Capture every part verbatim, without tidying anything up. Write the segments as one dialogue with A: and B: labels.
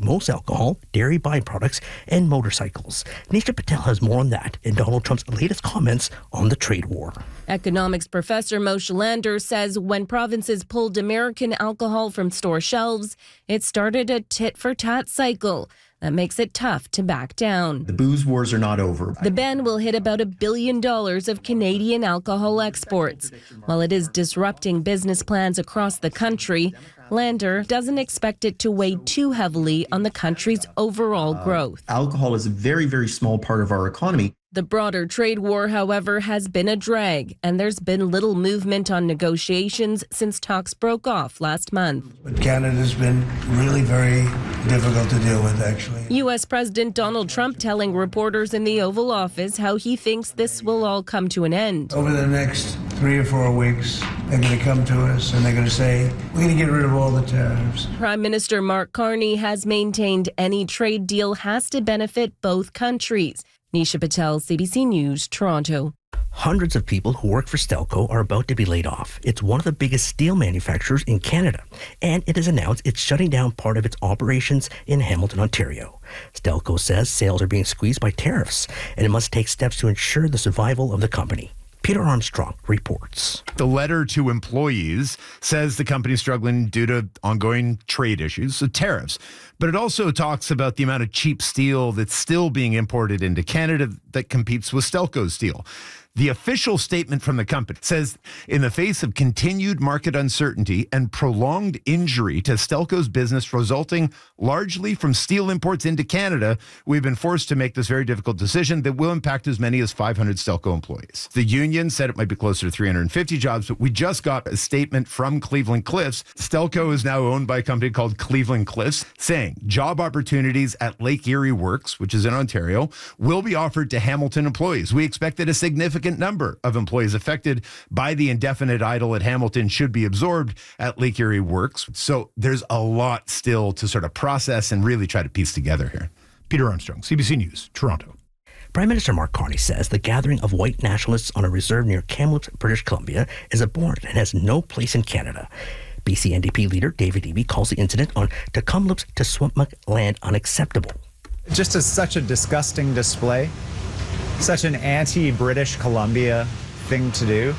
A: most alcohol, dairy byproducts, and motorcycles. Nisha Patel has more on that in Donald Trump's latest comments on the trade war.
B: Economics professor Moshe Lander says when provinces pulled American alcohol from store shelves, it started a tit-for-tat cycle that makes it tough to back down.
C: The booze wars are not over.
B: The ban will hit about a billion dollars of Canadian alcohol exports. While it is disrupting business plans across the country, Lander doesn't expect it to weigh too heavily on the country's overall growth.
C: Uh, alcohol is a very, very small part of our economy.
B: The broader trade war, however, has been a drag, and there's been little movement on negotiations since talks broke off last month.
D: But Canada's been really very difficult to deal with, actually.
B: U S President Donald Trump telling reporters in the Oval Office how he thinks this will all come to an end.
D: Over the next three or four weeks, they're going to come to us and they're going to say, we're going to get rid of all the tariffs.
B: Prime Minister Mark Carney has maintained any trade deal has to benefit both countries. Nisha Patel, C B C News, Toronto.
A: Hundreds of people who work for Stelco are about to be laid off. It's one of the biggest steel manufacturers in Canada, and it has announced it's shutting down part of its operations in Hamilton, Ontario. Stelco says sales are being squeezed by tariffs, and it must take steps to ensure the survival of the company. Peter Armstrong reports.
E: The letter to employees says the company is struggling due to ongoing trade issues, so tariffs. But it also talks about the amount of cheap steel that's still being imported into Canada that competes with Stelco's steel. The official statement from the company says, in the face of continued market uncertainty and prolonged injury to Stelco's business resulting largely from steel imports into Canada, we've been forced to make this very difficult decision that will impact as many as five hundred Stelco employees. The union said it might be closer to three hundred fifty jobs, but we just got a statement from Cleveland Cliffs. Stelco is now owned by a company called Cleveland Cliffs, saying job opportunities at Lake Erie Works, which is in Ontario, will be offered to Hamilton employees. We expect that a significant number of employees affected by the indefinite idle at Hamilton should be absorbed at Lake Erie Works. So there's a lot still to sort of process and really try to piece together here. Peter Armstrong, C B C News, Toronto.
A: Prime Minister Mark Carney says the gathering of white nationalists on a reserve near Kamloops, British Columbia is abhorrent and has no place in Canada. B C N D P leader David Eby calls the incident on Tk'emlúps to Secwépemc land unacceptable.
F: Just as such a disgusting display, such an anti-British Columbia thing to do.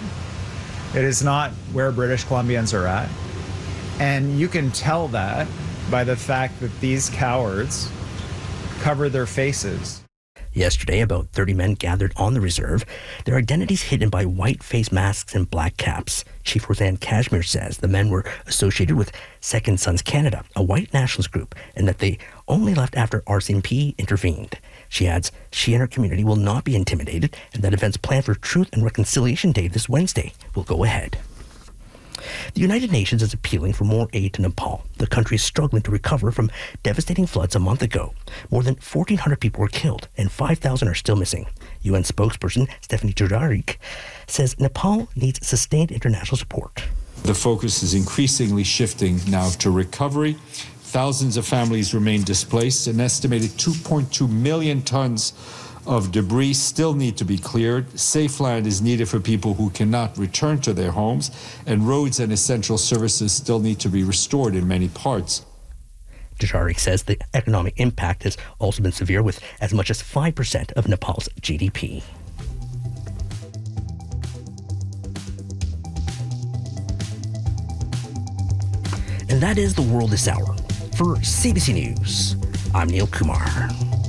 F: It is not where British Columbians are at. And you can tell that by the fact that these cowards cover their faces.
A: Yesterday, about thirty men gathered on the reserve, their identities hidden by white face masks and black caps. Chief Roseanne Cashmere says the men were associated with Second Sons Canada, a white nationalist group, and that they only left after R C M P intervened. She adds she and her community will not be intimidated and that events planned for Truth and Reconciliation Day this Wednesday will go ahead. The United Nations is appealing for more aid to Nepal. The country is struggling to recover from devastating floods a month ago. More than fourteen hundred people were killed and five thousand are still missing. U N spokesperson Stephanie Dujarric says Nepal needs sustained international support.
G: The focus is increasingly shifting now to recovery. Thousands of families remain displaced. An estimated two point two million tons of debris still need to be cleared. Safe land is needed for people who cannot return to their homes, and roads and essential services still need to be restored in many parts.
A: Dujarric says the economic impact has also been severe, with as much as five percent of Nepal's G D P. And that is the world this hour. For C B C News, I'm Neil Kumar.